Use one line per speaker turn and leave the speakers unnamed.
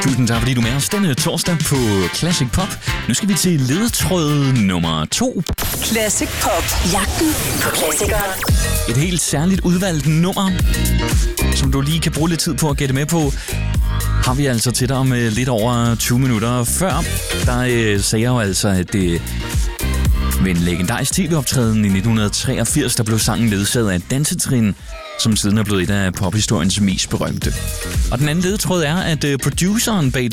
Tusind tak, fordi du er med os denne torsdag på Classic Pop. Nu skal vi til ledetråd nummer 2.
Classic Pop. Jagten på klassikere.
Et helt særligt udvalgt nummer, som du lige kan bruge lidt tid på at gætte med på, har vi altså til dig om lidt over 20 minutter før. Der sagde jeg jo altså, at det ved en legendarisk tv-optræden i 1983, der blev sangen ledsaget af et dansetrin, som siden er blevet et af pophistoriens mest berømte. Og den anden ledetråd er, at produceren bag